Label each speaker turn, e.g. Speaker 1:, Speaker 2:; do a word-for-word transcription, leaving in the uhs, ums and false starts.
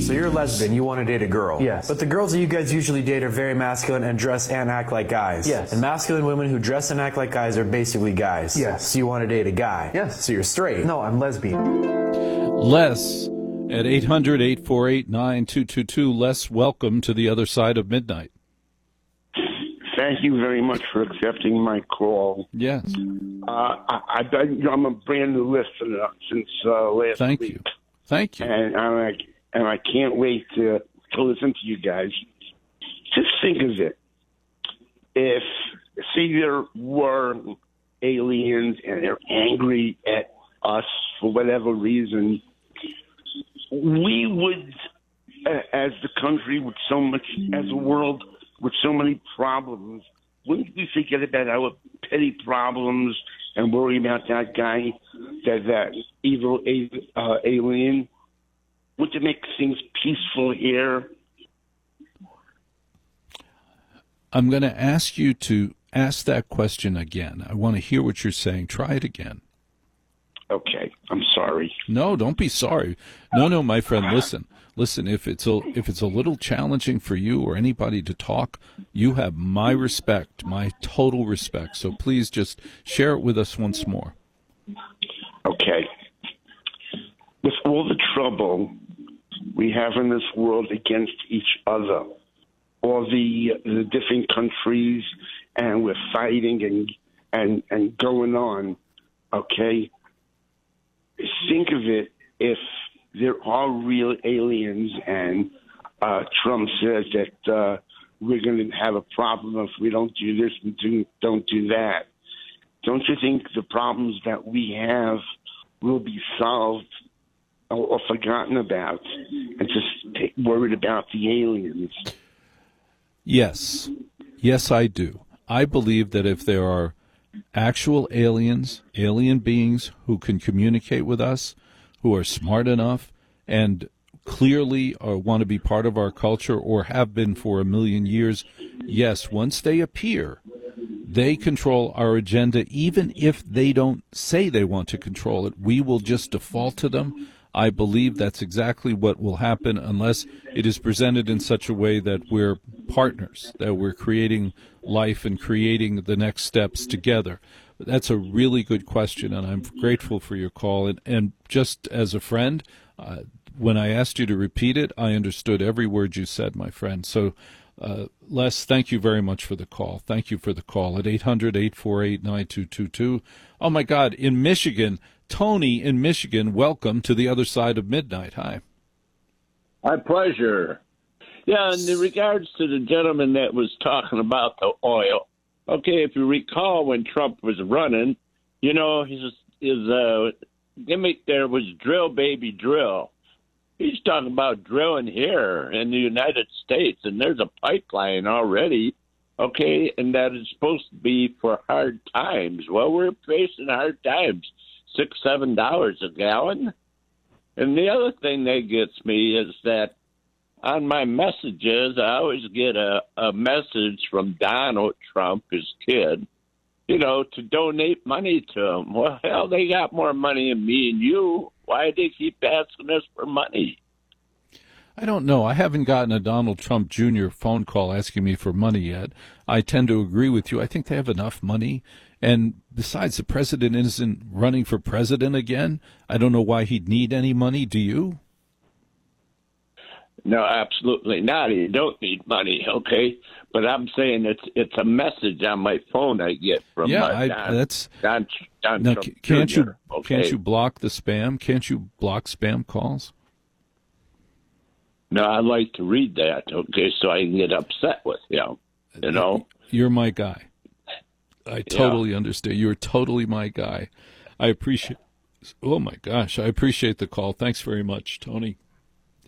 Speaker 1: So you're a lesbian. You want to date a girl.
Speaker 2: Yes.
Speaker 1: But the girls that you guys usually date are very masculine and dress and act like guys.
Speaker 2: Yes.
Speaker 1: And masculine women who dress and act like guys are basically guys.
Speaker 2: Yes.
Speaker 1: So you want to date a guy.
Speaker 2: Yes.
Speaker 1: So you're straight.
Speaker 2: No, I'm lesbian.
Speaker 3: Les at eight hundred, eight four eight, nine two two two. Les, welcome to the other side of midnight.
Speaker 4: Thank you very much for accepting my call.
Speaker 3: Yes.
Speaker 4: Uh, I, I, I'm a brand new listener since uh, last
Speaker 3: Thank
Speaker 4: week.
Speaker 3: you. Thank you.
Speaker 4: And I'm like, and I can't wait to to listen to you guys. Just think of it. If, say, there were aliens and they're angry at us for whatever reason, we would, as the country with so much, as a world with so many problems, wouldn't we forget about our petty problems and worry about that guy, that that evil uh, alien? Would it make things peaceful here?
Speaker 3: I'm going to ask you to ask that question again. I want to hear what you're saying. Try it again.
Speaker 4: Okay, I'm sorry.
Speaker 3: No, don't be sorry. No, no, my friend, listen. Listen, if it's a if it's a little challenging for you or anybody to talk, you have my respect, my total respect. So please just share it with us once more.
Speaker 4: Okay. With all the trouble we have in this world against each other, all the the different countries, and we're fighting and and and going on, okay? Think of it, if there are real aliens and uh, Trump says that uh, we're going to have a problem if we don't do this and do, don't do that. Don't you think the problems that we have will be solved or, or forgotten about and just take, worried about the aliens?
Speaker 3: Yes. Yes, I do. I believe that if there are actual aliens, alien beings who can communicate with us, who are smart enough and clearly are, want to be part of our culture or have been for a million years, yes, once they appear, they control our agenda. Even if they don't say they want to control it, we will just default to them. I believe that's exactly what will happen unless it is presented in such a way that we're partners, that we're creating life and creating the next steps together. That's a really good question, and I'm grateful for your call. And, and just as a friend, uh, when I asked you to repeat it, I understood every word you said, my friend. So, uh, Les, thank you very much for the call. Thank you for the call at eight hundred, eight four eight, nine two two two. Oh, my God, in Michigan, Tony in Michigan, welcome to the other side of midnight. Hi.
Speaker 5: My pleasure. Yeah, in regards to the gentleman that was talking about the oil, okay, if you recall when Trump was running, you know, his, his uh, gimmick there was drill, baby, drill. He's talking about drilling here in the United States, and there's a pipeline already, okay, and that is supposed to be for hard times. Well, we're facing hard times, six, seven dollars a gallon. And the other thing that gets me is that on my messages, I always get a, a message from Donald Trump, his kid, you know, to donate money to him. Well, hell, they got more money than me and you. Why do they keep asking us for money?
Speaker 3: I don't know. I haven't gotten a Donald Trump Junior phone call asking me for money yet. I tend to agree with you. I think they have enough money. And besides, the president isn't running for president again. I don't know why he'd need any money. Do you?
Speaker 5: No, absolutely not. You don't need money, okay? But I'm saying it's it's a message on my phone I get from
Speaker 3: yeah,
Speaker 5: uh,
Speaker 3: I,
Speaker 5: Don,
Speaker 3: that's
Speaker 5: Don, Don
Speaker 3: now,
Speaker 5: Trump
Speaker 3: can't
Speaker 5: Junior,
Speaker 3: you
Speaker 5: okay?
Speaker 3: can't you block the spam? Can't you block spam calls?
Speaker 5: No, I like to read that, okay, so I can get upset with him, you know?
Speaker 3: You're my guy. I totally yeah. understand. You're totally my guy. I appreciate, oh my gosh, I appreciate the call. Thanks very much, Tony.